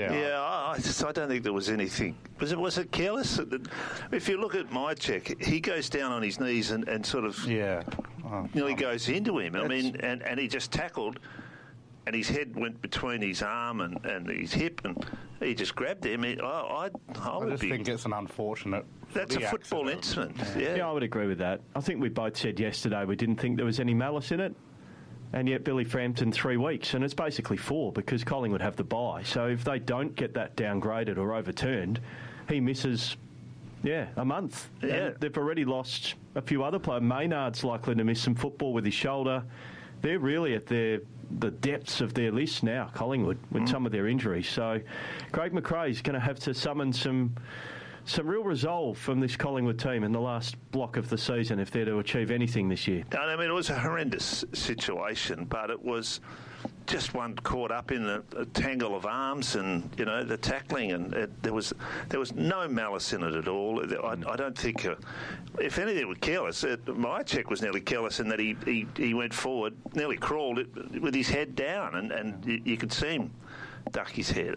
don't think there was anything. Was it careless? If you look at Myercheck, he goes down on his knees and sort of nearly goes into him. I mean, and he just tackled, and his head went between his arm and his hip, and he just grabbed him. I just think it's an unfortunate... That's a football incident. Yeah, I would agree with that. I think we both said yesterday we didn't think there was any malice in it, and yet Billy Frampton 3 weeks, and it's basically 4 because Collingwood have the bye. So if they don't get that downgraded or overturned, he misses... a month. Yeah. They've already lost a few other players. Maynard's likely to miss some football with his shoulder. They're really at the depths of their list now, Collingwood, with some of their injuries. So Craig McRae's going to have to summon some real resolve from this Collingwood team in the last block of the season if they're to achieve anything this year. I mean, it was a horrendous situation, but it was just one caught up in a tangle of arms and, the tackling, and there was no malice in it at all. I don't think, if anything, it was careless. Myercheck was nearly careless in that he went forward, nearly crawled with his head down, and you could see him duck his head.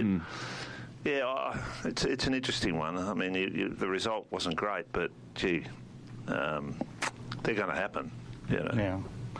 It's an interesting one. I mean, the result wasn't great, but, they're going to happen. Yeah.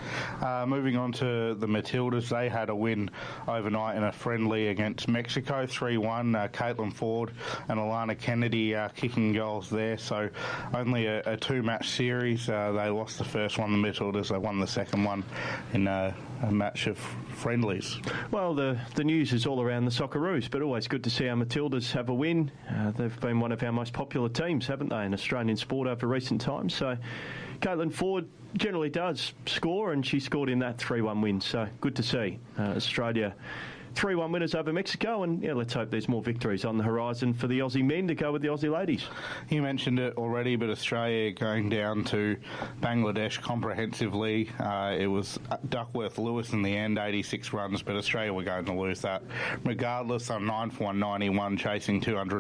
Moving on to the Matildas, they had a win overnight in a friendly against Mexico, 3-1. Caitlin Ford and Alana Kennedy kicking goals there, so only a 2-match series. They lost the first one, the Matildas. They won the second one in a match of friendlies. Well, the news is all around the Socceroos, but always good to see our Matildas have a win. They've been one of our most popular teams, haven't they, in Australian sport over recent times. So Caitlin Ford generally does score, and she scored in that 3-1 win, so good to see. Australia 3-1 winners over Mexico, and let's hope there's more victories on the horizon for the Aussie men to go with the Aussie ladies. You mentioned it already, but Australia going down to Bangladesh comprehensively. It was Duckworth Lewis in the end, 86 runs, but Australia were going to lose that. Regardless, on 9 for 191, chasing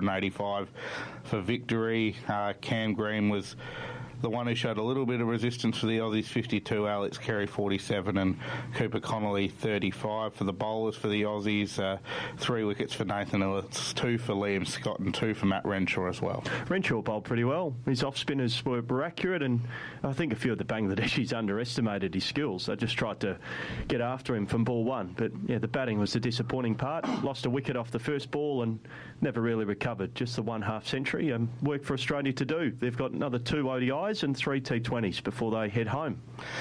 285 for victory. Cam Green was the one who showed a little bit of resistance for the Aussies, 52, Alex Carey 47 and Cooper Connolly 35 for the bowlers for the Aussies. 3 wickets for Nathan Ellis, 2 for Liam Scott and 2 for Matt Renshaw as well. Renshaw bowled pretty well. His off-spinners were accurate, and I think a few of the Bangladeshis underestimated his skills. They just tried to get after him from ball 1. But the batting was the disappointing part. Lost a wicket off the first ball and never really recovered. Just the 1 half century. Work for Australia to do. They've got another 2 ODIs and 3 T20s before they head home.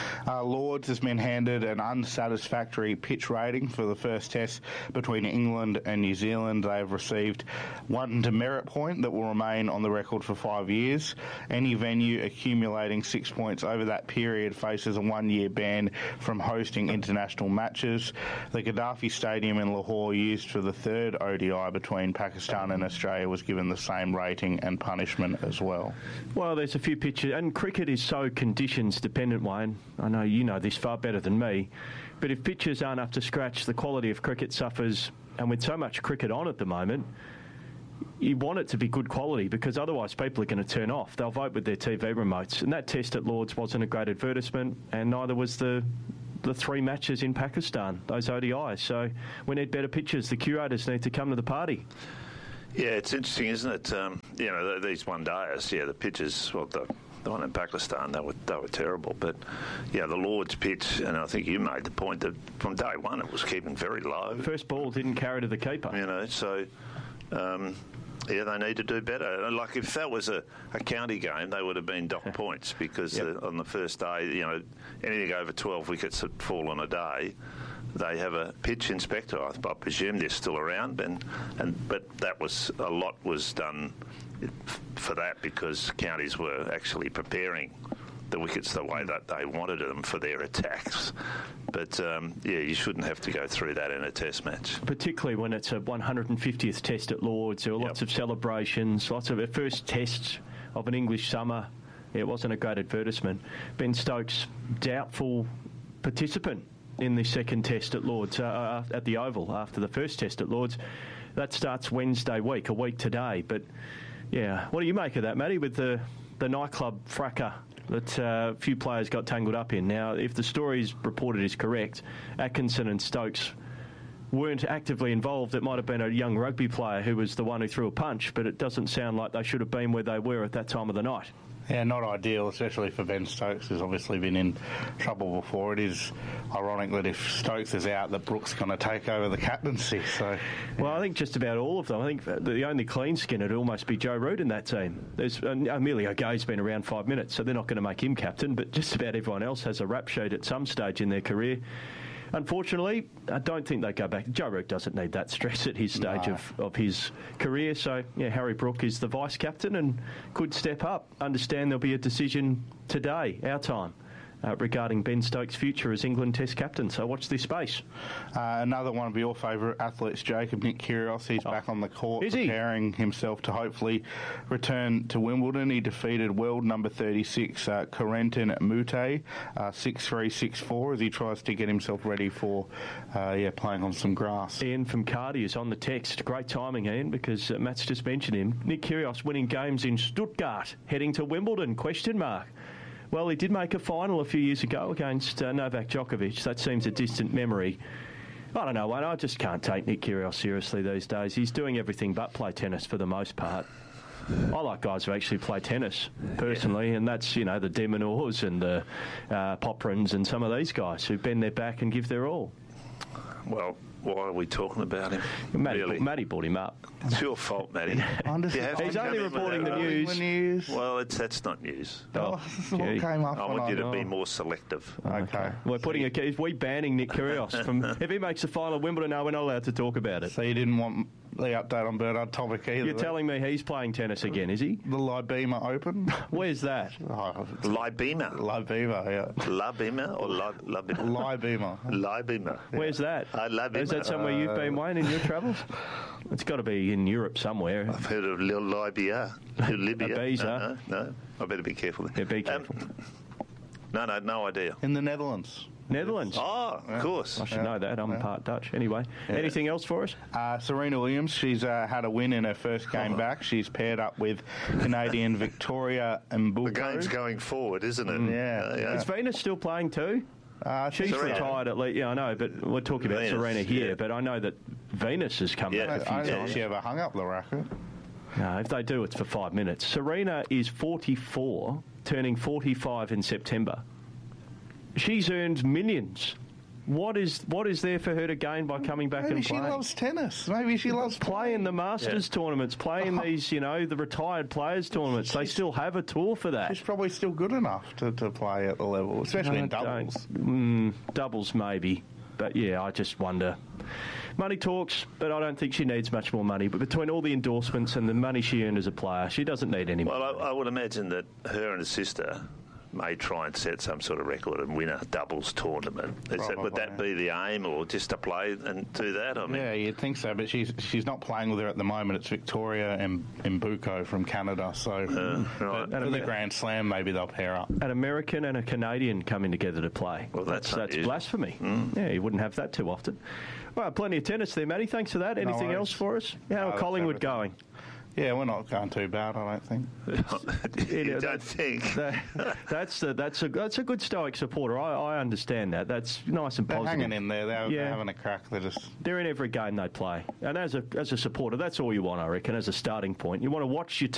Lords has been handed an unsatisfactory pitch rating for the first test between England and New Zealand. They have received 1 demerit point that will remain on the record for 5 years. Any venue accumulating 6 points over that period faces a 1-year ban from hosting international matches. The Gaddafi Stadium in Lahore, used for the 3rd ODI between Pakistan and Australia, was given the same rating and punishment as well. Well, there's a few and cricket is so conditions dependent, Wayne. I know you know this far better than me, but if pitches aren't up to scratch, the quality of cricket suffers. And with so much cricket on at the moment, you want it to be good quality, because otherwise people are going to turn off. They'll vote with their TV remotes. And that test at Lords wasn't a great advertisement, and neither was the 3 matches in Pakistan, those ODIs. So we need better pitches. The curators need to come to the party. Yeah, it's interesting, isn't it? These one-dayers, the pitches, well, the one in Pakistan, they were terrible. But, the Lord's pitch, and I think you made the point that from day one it was keeping very low. First ball didn't carry to the keeper. So... they need to do better. Like if that was a county game, they would have been docked points, because on the first day, anything over 12 wickets that fall on a day, they have a pitch inspector. I presume they're still around, but that was a lot was done for that, because counties were actually preparing the wickets the way that they wanted them for their attacks. But, you shouldn't have to go through that in a test match. Particularly when it's a 150th test at Lords. There were lots of celebrations, lots of first tests of an English summer. It wasn't a great advertisement. Ben Stokes, doubtful participant in the second test at Lords, at the Oval, after the first test at Lords. That starts Wednesday week, a week today. But, what do you make of that, Matty, with the nightclub fracas that a few players got tangled up in? Now, if the stories reported is correct, Atkinson and Stokes weren't actively involved. It might have been a young rugby player who was the one who threw a punch, but it doesn't sound like they should have been where they were at that time of the night. Yeah, not ideal, especially for Ben Stokes, who's obviously been in trouble before. It is ironic that if Stokes is out, that Brooks going to take over the captaincy. So, well, I think just about all of them. I think the only clean skin would almost be Joe Root in that team. There's Emilio Gay's been around 5 minutes, so they're not going to make him captain. But just about everyone else has a rap sheet at some stage in their career. Unfortunately, I don't think they go back. Joe Root doesn't need that stress at his stage of his career. So, Harry Brook is the vice-captain and could step up. Understand there'll be a decision today, our time, regarding Ben Stokes' future as England Test captain. So watch this space. Another one of your favourite athletes, Jacob, Nick Kyrgios. He's back on the court, preparing himself to hopefully return to Wimbledon. He defeated world number 36, Corentin Moutet, 6-3, 6-4, as he tries to get himself ready for playing on some grass. Ian from Cardi is on the text. Great timing, Ian, because Matt's just mentioned him. Nick Kyrgios winning games in Stuttgart, heading to Wimbledon, ? Well, he did make a final a few years ago against Novak Djokovic. That seems a distant memory. I don't know, Wayne. I just can't take Nick Kyrgios seriously these days. He's doing everything but play tennis for the most part. I like guys who actually play tennis, personally, and that's, the De Minaurs and the Poprins and some of these guys who bend their back and give their all. Well, why are we talking about him? Matty brought him up. It's your fault, Matty. He's only reporting the news. Well, that's not news. What came up? I want you to be more selective. Okay. We're we banning Nick Kyrgios from if he makes the final of Wimbledon. No, we're not allowed to talk about it. So you didn't want the update on Bernard Tomic either? You're telling me he's playing tennis again, is he? The Libima Open. Where's that? Libima, yeah. Libima or Libima? Libima. Where's that? Is that somewhere you've been, Wayne, in your travels? It's got to be in Europe somewhere. I've heard of Lil Libya. Ibiza. No. I better be careful. Yeah, be careful. No idea. In the Netherlands. Netherlands. Oh, of course. I should know that. I'm part Dutch. Anyway, anything else for us? Serena Williams, she's had a win in her first game back. She's paired up with Canadian Victoria Mboko. The game's going forward, isn't it? Yeah. Is Venus still playing too? She's retired at least. Yeah, I know, but we're talking about Serena here. But I know that Venus has come back a few times. Has she ever hung up the racket? No, if they do, it's for 5 minutes. Serena is 44, turning 45 in September. She's earned millions. What is there for her to gain by coming back and playing? Maybe she loves tennis. Maybe she loves playing the Masters tournaments, playing these, the retired players tournaments. They still have a tour for that. She's probably still good enough to play at the level, especially in doubles. Doubles maybe, but I just wonder. Money talks, but I don't think she needs much more money. But between all the endorsements and the money she earned as a player, she doesn't need any more. Well, I would imagine that her and her sister may try and set some sort of record and win a doubles tournament. Would that be the aim, or just to play and do that? I mean, yeah, you'd think so, but she's not playing with her at the moment. It's Victoria and Mbuko from Canada, so right. for the Grand Slam, maybe they'll pair up. An American and a Canadian coming together to play. Well, that's blasphemy. Yeah, you wouldn't have that too often. Well, plenty of tennis there, Matty. Thanks for that. Anything else for us? How are Collingwood going? Yeah, we're not going too bad, I don't think. You don't think? That's a good Stoic supporter. I understand that. That's nice and positive. They're hanging in there. They're having a crack. They're in every game they play. And as a supporter, that's all you want, I reckon, as a starting point. You want to watch your